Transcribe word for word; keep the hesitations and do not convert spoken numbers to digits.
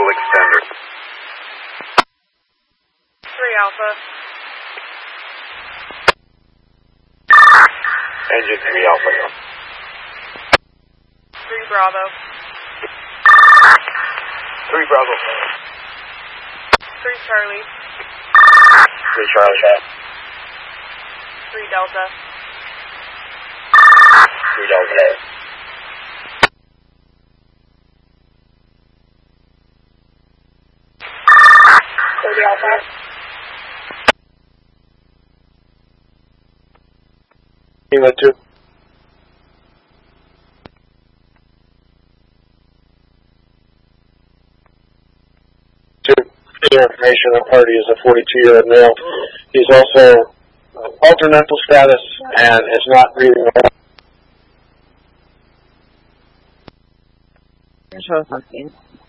fuel extender. three Alpha. Engine three Alpha. three Bravo. three Bravo. three Charlie. three Charlie. three Delta. three Delta. thirty Alpha. Lima two. Two. For information, the party is a forty-two-year-old male. He's also uh, altered mental status and is not breathing well. Show something.